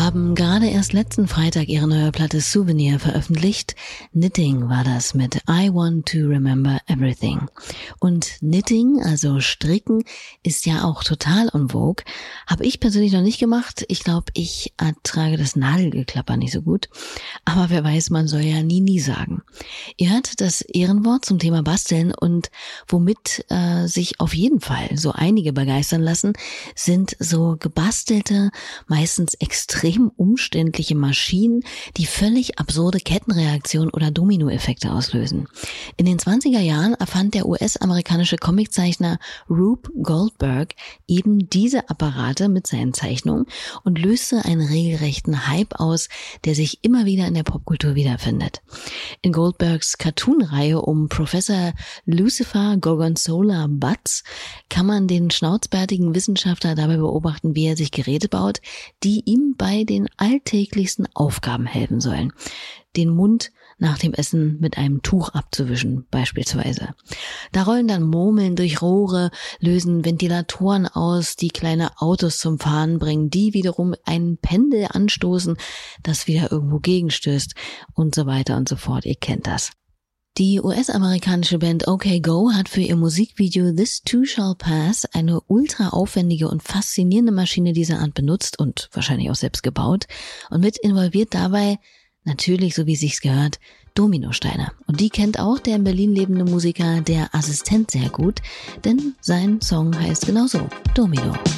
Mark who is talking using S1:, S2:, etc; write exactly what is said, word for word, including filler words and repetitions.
S1: haben gerade erst letzten Freitag ihre neue Platte Souvenir veröffentlicht. Knitting war das mit I Want to Remember Everything. Und Knitting, also Stricken, ist ja auch total en vogue. Habe ich persönlich noch nicht gemacht. Ich glaube, ich ertrage das Nadelgeklapper nicht so gut. Aber wer weiß, man soll ja nie, nie sagen. Ihr hört das Ehrenwort zum Thema Basteln und womit äh, sich auf jeden Fall so einige begeistern lassen, sind so gebastelte, meistens extrem umständliche Maschinen, die völlig absurde Kettenreaktionen oder Dominoeffekte auslösen. In den zwanziger Jahren erfand der U S-amerikanische Comiczeichner Rube Goldberg eben diese Apparate mit seinen Zeichnungen und löste einen regelrechten Hype aus, der sich immer wieder in der Popkultur wiederfindet. In Goldbergs Cartoon-Reihe um Professor Lucifer Gorgonzola Butz kann man den schnauzbärtigen Wissenschaftler dabei beobachten, wie er sich Geräte baut, die ihm bei den alltäglichsten Aufgaben helfen sollen. Den Mund nach dem Essen mit einem Tuch abzuwischen beispielsweise. Da rollen dann Murmeln durch Rohre, lösen Ventilatoren aus, die kleine Autos zum Fahren bringen, die wiederum ein Pendel anstoßen, das wieder irgendwo gegenstößt und so weiter und so fort. Ihr kennt das. Die U S-amerikanische Band OK Go hat für ihr Musikvideo This Too Shall Pass eine ultra aufwendige und faszinierende Maschine dieser Art benutzt und wahrscheinlich auch selbst gebaut und mit involviert dabei natürlich, so wie es sich gehört, Dominosteine. Und die kennt auch der in Berlin lebende Musiker Der Assistent sehr gut, denn sein Song heißt genauso Domino.